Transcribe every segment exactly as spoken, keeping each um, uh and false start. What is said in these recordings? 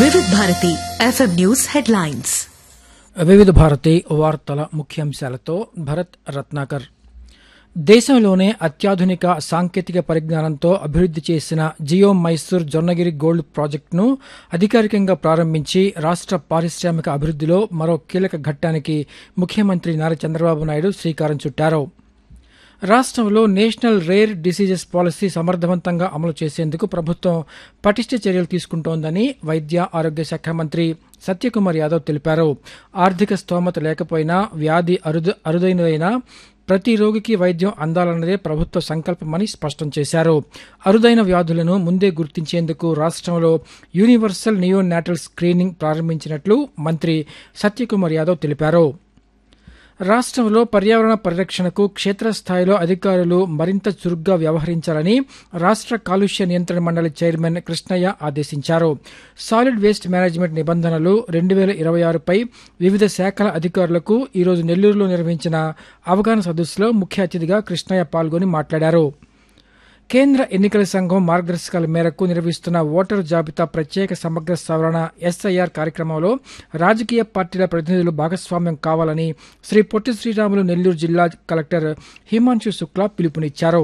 వివిధ Bharati FM news headlines. వివిధ భారతి వార్తల ముఖ్యాంశాలతో భరత్ రత్నాకర్. దేశంలోనే అత్యాధునిక సాంకేతిక పరిజ్ఞానంతో అభివృద్ది చేసిన జియో మైసూర్ జొన్నగిరి గోల్డ్ ప్రాజెక్టును అధికారికంగా ప్రారంభించి రాష్ట పారిశ్రామిక అభివృద్దిలో మరో కీలక ఘట్టానికి ముఖ్యమంత్రి నారా చంద్రబాబు నాయుడు శ్రీకారం చుట్టారు. రాష్టంలో నేషనల్ రేర్ డిసీజెస్ పాలసీ సమర్థవంతంగా అమలు చేసేందుకు ప్రభుత్వం పటిష్ట చర్యలు తీసుకుంటోందని వైద్య ఆరోగ్య శాఖ మంత్రి సత్యకుమార్ యాదవ్ తెలిపారు. ఆర్థిక స్తోమత లేకపోయినా వ్యాధి అరుదు అరుదైనదైనా ప్రతి రోగికి వైద్యం అందాలన్నదే ప్రభుత్వ సంకల్పమని స్పష్టం చేశారు. అరుదైన వ్యాధులను ముందే గుర్తించేందుకు రాష్టంలో యూనివర్సల్ నియోనాటల్ స్క్రీనింగ్ ప్రారంభించినట్లు మంత్రి సత్యకుమార్ యాదవ్ తెలిపారు. రాష్టంలో పర్యావరణ పరిరక్షణకు క్షేత్రస్థాయిలో అధికారులు మరింత చురుగ్గా వ్యవహరించాలని రాష్ట కాలుష్య నియంత్రణ మండలి చైర్మన్ కృష్ణయ్య ఆదేశించారు. సాలిడ్ వేస్ట్ మేనేజ్మెంట్ నిబంధనలు రెండు వేల ఇరవై ఆరుపై వివిధ శాఖల అధికారులకు ఈరోజు నెల్లూరులో నిర్వహించిన అవగాహన సదస్సులో ముఖ్య అతిథిగా కృష్ణయ్య పాల్గొని మాట్లాడారు. కేంద్ర ఎన్నికల సంఘం మార్గదర్శకాల మేరకు నిర్వహిస్తున్న ఓటరు జాబితా ప్రత్యేక సమగ్ర సవరణ ఎస్ఐఆర్ కార్యక్రమంలో రాజకీయ పార్టీల ప్రతినిధులు భాగస్వామ్యం కావాలని శ్రీ పొట్టి శ్రీరాములు నెల్లూరు జిల్లా కలెక్టర్ హిమాంశు శుక్లా పిలుపునిచ్చారు.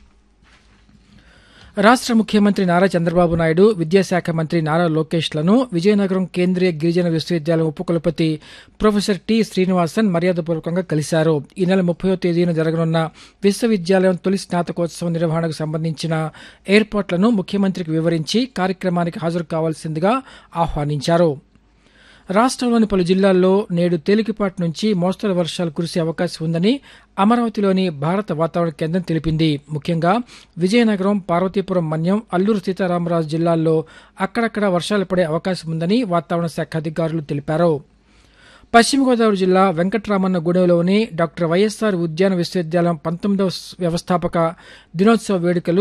రాష్ట ముఖ్యమంత్రి నారా చంద్రబాబు నాయుడు విద్యాశాఖ మంత్రి నారా లోకేష్లను విజయనగరం కేంద్రీయ గిరిజన విశ్వవిద్యాలయం ఉపకులపతి ప్రొఫెసర్ టి శ్రీనివాసన్ మర్యాదపూర్వకంగా కలిశారు. ఈ నెల ముప్పయో తేదీన జరగనున్న విశ్వవిద్యాలయం తొలి స్నాతకోత్సవం నిర్వహణకు సంబంధించిన ఏర్పాట్లను ముఖ్యమంత్రికి వివరించి కార్యక్రమానికి హాజరు కావాల్సిందిగా ఆహ్వానించారు. రాష్టంలోని పలు జిల్లాల్లో నేడు తేలికపాటి నుంచి మోస్తరు వర్షాలు కురిసే అవకాశం ఉందని అమరావతిలోని భారత వాతావరణ కేంద్రం తెలిపింది. ముఖ్యంగా విజయనగరం, పార్వతీపురం మన్యం, అల్లూరు సీతారామరాజు జిల్లాల్లో అక్కడక్కడ వర్షాలు పడే అవకాశం ఉందని వాతావరణ శాఖ అధికారులు తెలిపారు. పశ్చిమ గోదావరి జిల్లా వెంకట్రామన్నగూడెంలోని డాక్టర్ వైఎస్ఆర్ ఉద్యాన విశ్వవిద్యాలయం పంతొమ్మిదవ వ్యవస్థాపక దినోత్సవ వేడుకలు